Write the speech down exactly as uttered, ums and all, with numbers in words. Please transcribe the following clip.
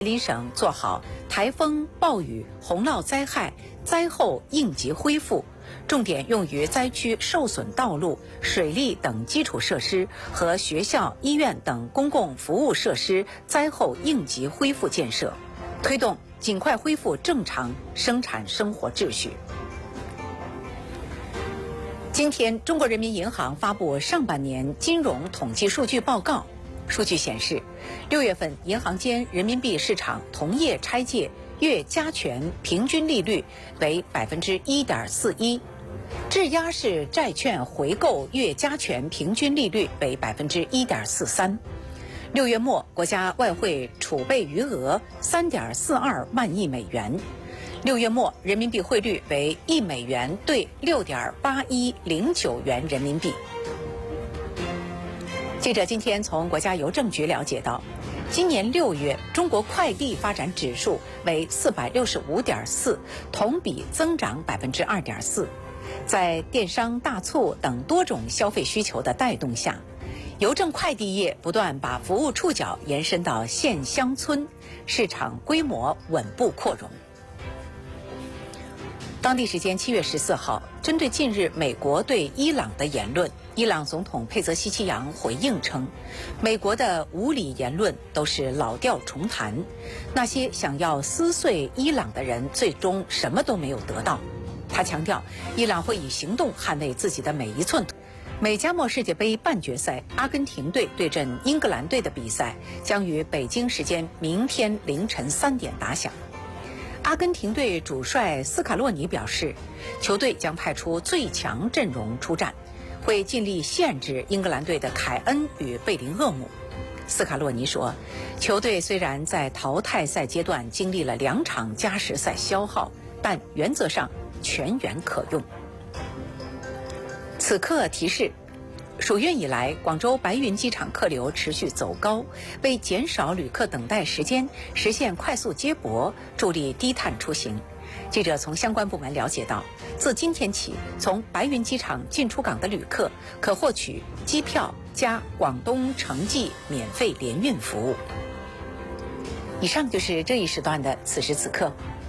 吉林省做好台风、暴雨、洪涝灾害灾后应急恢复，重点用于灾区受损道路、水利等基础设施和学校、医院等公共服务设施灾后应急恢复建设，推动尽快恢复正常生产生活秩序。今天，中国人民银行发布上半年金融统计数据报告。数据显示，六月份银行间人民币市场同业拆借月加权平均利率为百分之一点四一，质押式债券回购月加权平均利率为百分之一点四三。六月末，国家外汇储备余额三点四二万亿美元。六月末，人民币汇率为一美元兑六点八一零九元人民币。记者今天从国家邮政局了解到，今年六月中国快递发展指数为四百六十五点四，同比增长百分之二点四。在电商、大促等多种消费需求的带动下，邮政快递业不断把服务触角延伸到县乡村，市场规模稳步扩容。当地时间七月十四号，针对近日美国对伊朗的言论，伊朗总统佩泽希奇扬回应称，美国的无理言论都是老调重弹，那些想要撕碎伊朗的人最终什么都没有得到。他强调，伊朗会以行动捍卫自己的每一寸土地。美加墨世界杯半决赛，阿根廷队对阵英格兰队的比赛将于北京时间明天凌晨三点打响。阿根廷队主帅斯卡洛尼表示，球队将派出最强阵容出战，会尽力限制英格兰队的凯恩与贝林厄姆。斯卡洛尼说，球队虽然在淘汰赛阶段经历了两场加时赛消耗，但原则上全员可用。此刻提示，暑运以来，广州白云机场客流持续走高，为减少旅客等待时间，实现快速接驳，助力低碳出行。记者从相关部门了解到，自今天起，从白云机场进出港的旅客可获取机票加广东城际免费联运服务。以上就是这一时段的此时此刻。